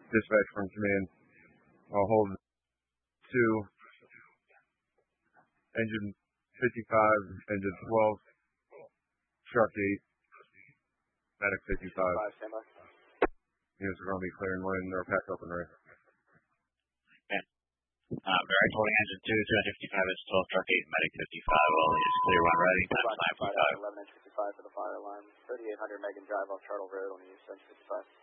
Dispatch from command. I'll hold 2, engine 55, engine 12, truck 8, medic 55. Units are going to be clearing when they're packed up and ready. Okay. Barracks holding engine 2, 255 is 12, truck 8, medic 55. Well, it's clear when ready. Time 9:55. 11 inch 55 for the fire alarm. 3800 Megan Drive off Chartle Road on the east side 55.